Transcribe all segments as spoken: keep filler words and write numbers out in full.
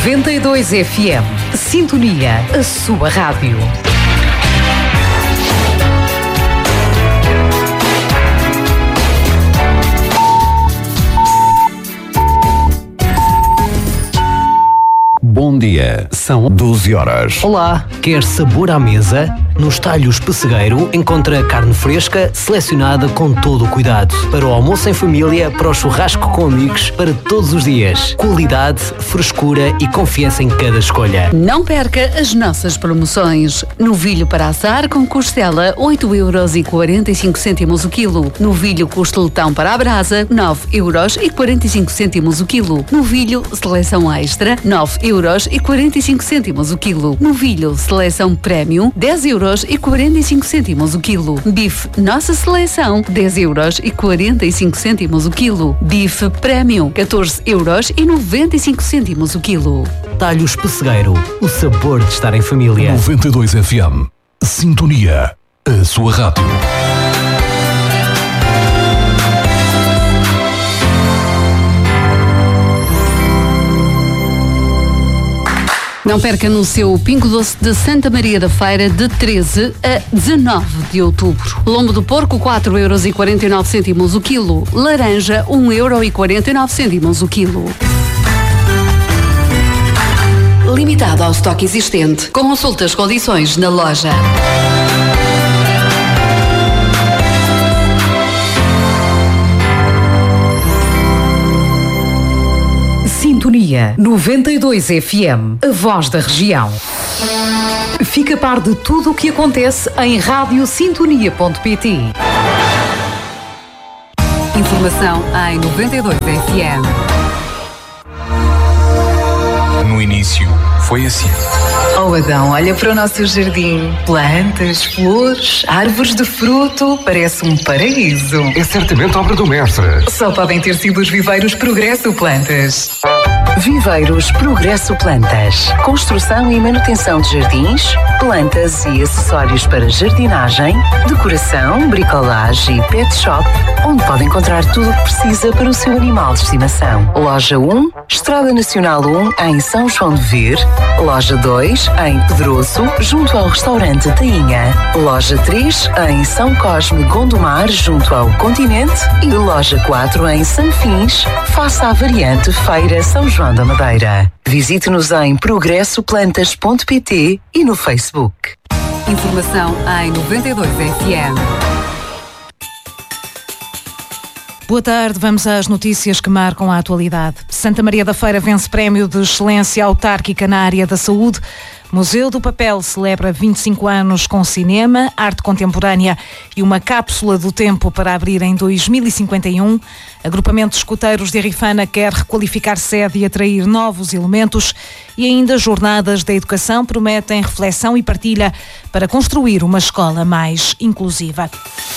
noventa e dois F M. Sintonia, a sua rádio. Bom dia, são doze horas. Olá, quer sabor à mesa? Nos Talhos Pessegueiro encontra carne fresca, selecionada com todo o cuidado. Para o almoço em família, para o churrasco com amigos, para todos os dias. Qualidade, frescura e confiança em cada escolha. Não perca as nossas promoções. Novilho para assar com costela, oito euros e quarenta e cinco cêntimos o quilo. Novilho costeletão para a brasa, nove euros e quarenta e cinco cêntimos o quilo. Novilho seleção extra, nove euros e quarenta e cinco cêntimos o quilo. Novilho seleção premium, dez euros e quarenta e cinco cêntimos o quilo. Bife nossa seleção, dez euros e quarenta e cinco cêntimos o quilo. Bife premium, catorze euros e noventa e cinco cêntimos o quilo. Talhos Pessegueiro, o sabor de estar em família. noventa e dois F M. Sintonia, a sua rádio. Não perca no seu Pingo Doce de Santa Maria da Feira de treze a dezanove de outubro. Lombo do porco, quatro euros e quarenta e nove cêntimos o quilo. Laranja, um euro e quarenta e nove cêntimos o quilo. Limitado ao estoque existente. Consulte as condições na loja. Sintonia noventa e dois F M, a voz da região. Fica a par de tudo o que acontece em rádio sintonia ponto pt. Informação em noventa e dois F M. No início, foi assim. Oh Adão, olha para o nosso jardim. Plantas, flores, árvores de fruto. Parece um paraíso. É certamente obra do mestre. Só podem ter sido os viveiros Progresso Plantas. Viveiros Progresso Plantas. Construção e manutenção de jardins, plantas e acessórios para jardinagem, decoração, bricolagem e pet shop, onde pode encontrar tudo o que precisa para o seu animal de estimação. Loja um, Estrada Nacional um, em São João de Ver. Loja dois, em Pedroso, junto ao restaurante Tainha. Loja três, em São Cosme Gondomar, junto ao Continente. E loja quatro, em Sanfins, face à variante Feira São João da Madeira. Visite-nos em progresso plantas ponto pt e no Facebook. Informação em noventa e dois F M. Boa tarde, vamos às notícias que marcam a atualidade. Santa Maria da Feira vence prémio de excelência autárquica na área da saúde. Museu do Papel celebra vinte e cinco anos com cinema, arte contemporânea e uma cápsula do tempo para abrir em dois mil e cinquenta e um. Agrupamento de escuteiros de Arifana quer requalificar sede e atrair novos elementos. E ainda jornadas da educação prometem reflexão e partilha para construir uma escola mais inclusiva.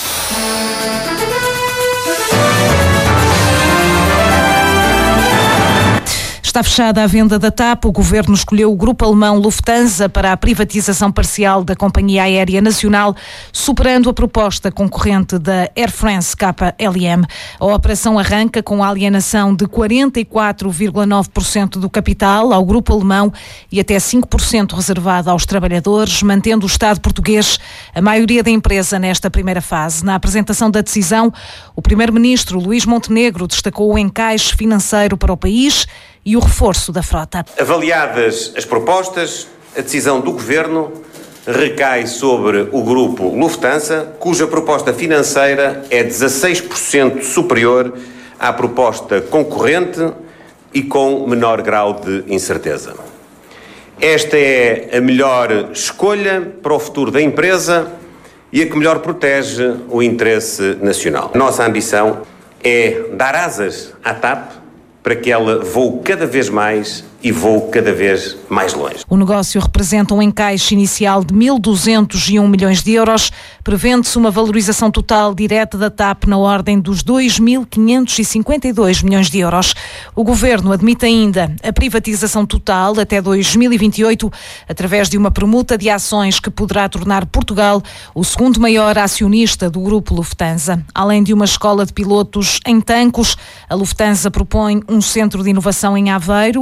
Está fechada a venda da TAP. O governo escolheu o grupo alemão Lufthansa para a privatização parcial da companhia aérea nacional, superando a proposta concorrente da Air France K L M. A operação arranca com a alienação de quarenta e quatro vírgula nove por cento do capital ao grupo alemão e até cinco por cento reservado aos trabalhadores, mantendo o Estado português a maioria da empresa nesta primeira fase. Na apresentação da decisão, o primeiro-ministro Luís Montenegro destacou o encaixe financeiro para o país e o reforço da frota. Avaliadas as propostas, a decisão do Governo recai sobre o grupo Lufthansa, cuja proposta financeira é dezasseis por cento superior à proposta concorrente e com menor grau de incerteza. Esta é a melhor escolha para o futuro da empresa e a que melhor protege o interesse nacional. A nossa ambição é dar asas à TAP para que ela voe cada vez mais e voe cada vez mais longe. O negócio representa um encaixe inicial de mil duzentos e um milhões de euros. Prevende-se uma valorização total direta da TAP na ordem dos dois mil quinhentos e cinquenta e dois milhões de euros. O Governo admite ainda a privatização total até dois mil e vinte e oito, através de uma permuta de ações que poderá tornar Portugal o segundo maior acionista do grupo Lufthansa. Além de uma escola de pilotos em Tancos, a Lufthansa propõe um centro de inovação em Aveiro e um centro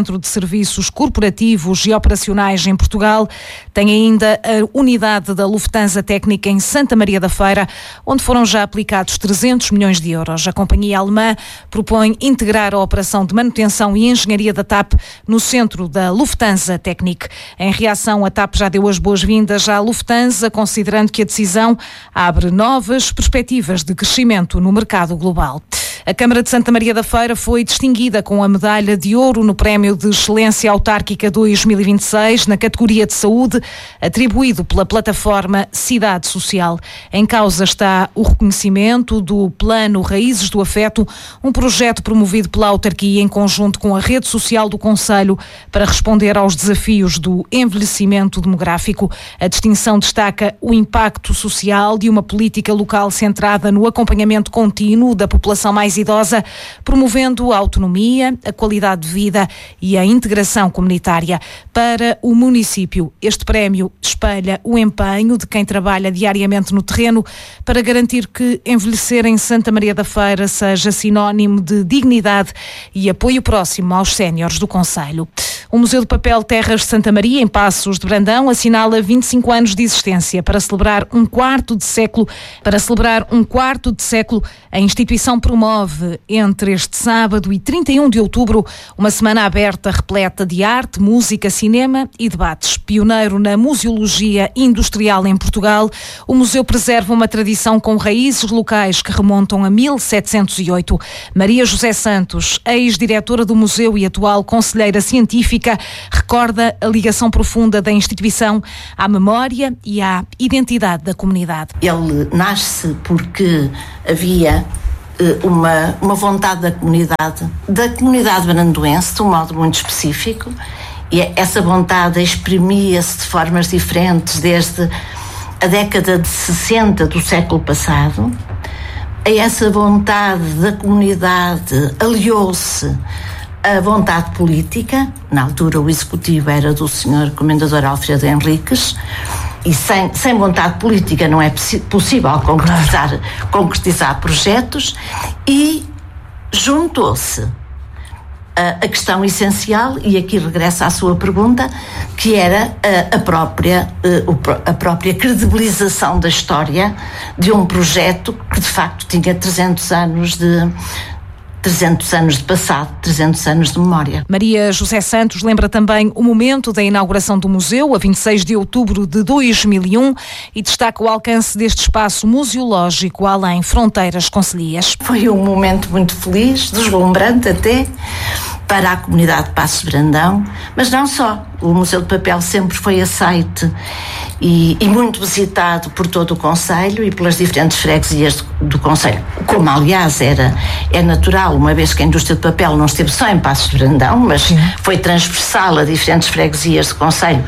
centro de serviços corporativos e operacionais em Portugal. Tem ainda a unidade da Lufthansa Técnica em Santa Maria da Feira, onde foram já aplicados trezentos milhões de euros. A companhia alemã propõe integrar a operação de manutenção e engenharia da TAP no centro da Lufthansa Technik. Em reação, a TAP já deu as boas-vindas à Lufthansa, considerando que a decisão abre novas perspectivas de crescimento no mercado global. A Câmara de Santa Maria da Feira foi distinguida com a medalha de ouro no Prémio de Excelência Autárquica dois mil e vinte e seis, na categoria de saúde, atribuído pela plataforma Cidade Social. Em causa está o reconhecimento do Plano Raízes do Afeto, um projeto promovido pela autarquia em conjunto com a rede social do Concelho para responder aos desafios do envelhecimento demográfico. A distinção destaca o impacto social de uma política local centrada no acompanhamento contínuo da população mais idosa, promovendo a autonomia, a qualidade de vida e a integração comunitária. Para o município, este prémio espelha o empenho de quem trabalha diariamente no terreno para garantir que envelhecer em Santa Maria da Feira seja sinónimo de dignidade e apoio próximo aos séniores do concelho. O Museu de Papel Terras de Santa Maria, em Passos de Brandão, assinala vinte e cinco anos de existência. Para celebrar um quarto de século, para celebrar um quarto de século, a instituição promove entre este sábado e trinta e um de outubro uma semana aberta repleta de arte, música, cinema e debates. Pioneiro na museologia industrial em Portugal, o museu preserva uma tradição com raízes locais que remontam a mil setecentos e oito. Maria José Santos, ex-diretora do museu e atual conselheira científica, recorda a ligação profunda da instituição à memória e à identidade da comunidade. Ele nasce porque havia uma, uma vontade da comunidade, da comunidade brandoense, de um modo muito específico, e essa vontade exprimia-se de formas diferentes desde a década de sessenta do século passado. A essa vontade da comunidade aliou-se a vontade política. Na altura o executivo era do senhor Comendador Alfredo Henriques, e sem, sem vontade política não é possível concretizar, claro. concretizar projetos, e juntou-se a, a questão essencial, e aqui regressa à sua pergunta, que era a, a, própria, a própria credibilização da história de um projeto que de facto tinha trezentos anos de trezentos anos de passado, trezentos anos de memória. Maria José Santos lembra também o momento da inauguração do museu, a vinte e seis de outubro de dois mil e um, e destaca o alcance deste espaço museológico além fronteiras concelhias. Foi um momento muito feliz, deslumbrante até, para a comunidade de Passos de Brandão, mas não só. O Museu de Papel sempre foi aceite e, e muito visitado por todo o concelho e pelas diferentes freguesias do, do concelho, como aliás era, é natural, uma vez que a indústria de papel não esteve só em Passos de Brandão, mas Sim. foi transversal a diferentes freguesias do concelho,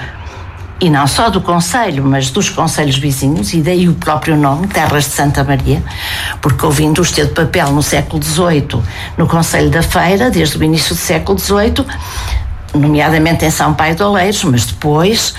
e não só do concelho, mas dos concelhos vizinhos, e daí o próprio nome, Terras de Santa Maria, porque houve indústria de papel no século dezoito no concelho da Feira, desde o início do século dezoito, nomeadamente em São Pai de Oleiros, mas depois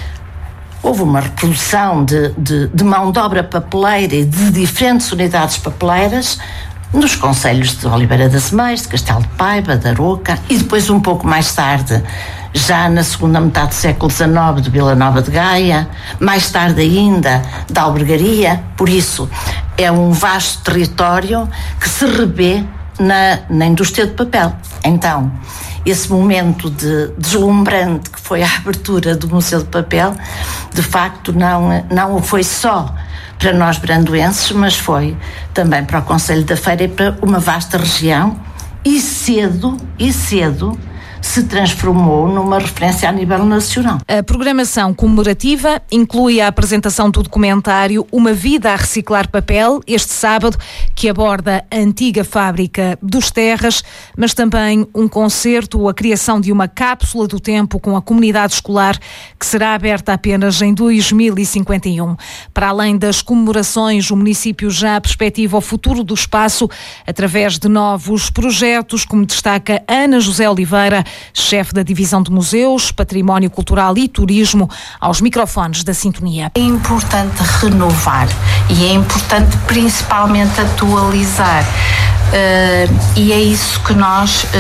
houve uma reprodução de, de, de mão de obra papeleira e de diferentes unidades papeleiras nos concelhos de Oliveira das Meias, de Castelo de Paiva, de Aroca, e depois um pouco mais tarde, já na segunda metade do século dezenove, de Vila Nova de Gaia, mais tarde ainda da Albergaria. Por isso é um vasto território que se revê na, na indústria de papel. Então, esse momento de deslumbrante que foi a abertura do Museu de Papel, de facto não, não foi só para nós brandoenses, mas foi também para o Concelho da Feira e para uma vasta região, e cedo, e cedo se transformou numa referência a nível nacional. A programação comemorativa inclui a apresentação do documentário Uma Vida a Reciclar Papel, este sábado, que aborda a antiga fábrica dos Terras, mas também um concerto, a criação de uma cápsula do tempo com a comunidade escolar, que será aberta apenas em dois mil e cinquenta e um. Para além das comemorações, o município já perspectiva o futuro do espaço através de novos projetos, como destaca Ana José Oliveira, chefe da Divisão de Museus, Património Cultural e Turismo, aos microfones da Sintonia. É importante renovar e é importante principalmente atualizar. Uh, e é isso que nós uh,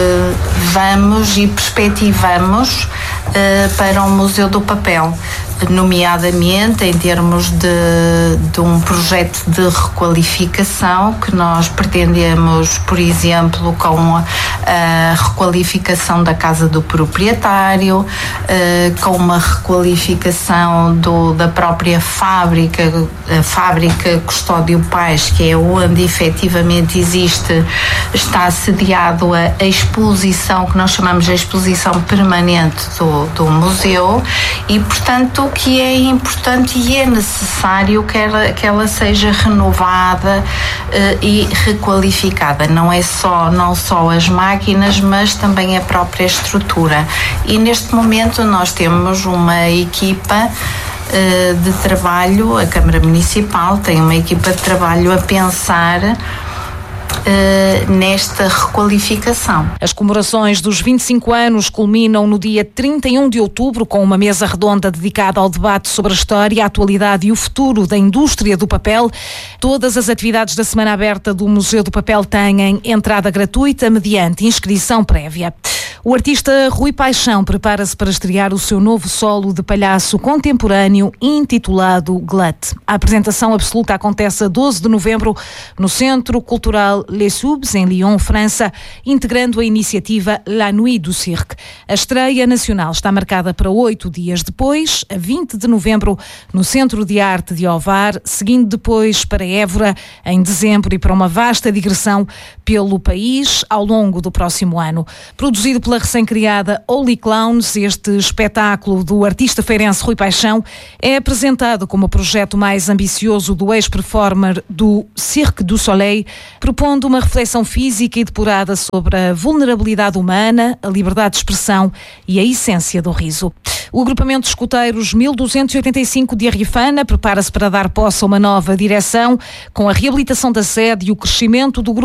vamos e perspectivamos uh, para o Museu do Papel, nomeadamente em termos de, de um projeto de requalificação que nós pretendemos, por exemplo, com a, a requalificação da casa do proprietário, uh, com uma requalificação do, da própria fábrica, a fábrica Custódio Pais, que é onde efetivamente existe Existe, está assediado a, a exposição que nós chamamos de exposição permanente do, do museu e, portanto, o que é importante e é necessário que ela, que ela seja renovada uh, e requalificada. Não é só, não só as máquinas, mas também a própria estrutura. E neste momento nós temos uma equipa uh, de trabalho, a Câmara Municipal tem uma equipa de trabalho a pensar Uh, nesta requalificação. As comemorações dos vinte e cinco anos culminam no dia trinta e um de outubro com uma mesa redonda dedicada ao debate sobre a história, a atualidade e o futuro da indústria do papel. Todas as atividades da Semana Aberta do Museu do Papel têm entrada gratuita mediante inscrição prévia. O artista Rui Paixão prepara-se para estrear o seu novo solo de palhaço contemporâneo intitulado Glut. A apresentação absoluta acontece a doze de novembro no Centro Cultural Les Subs, em Lyon, França, integrando a iniciativa La Nuit du Cirque. A estreia nacional está marcada para oito dias depois, a vinte de novembro, no Centro de Arte de Ovar, seguindo depois para Évora, em dezembro, e para uma vasta digressão pelo país ao longo do próximo ano. Produzido pela recém-criada Holy Clowns, este espetáculo do artista feirense Rui Paixão é apresentado como o projeto mais ambicioso do ex-performer do Cirque du Soleil, propondo uma reflexão física e depurada sobre a vulnerabilidade humana, a liberdade de expressão e a essência do riso. O agrupamento de escuteiros mil duzentos e oitenta e cinco de Arrifana prepara-se para dar posse a uma nova direção, com a reabilitação da sede e o crescimento do grupo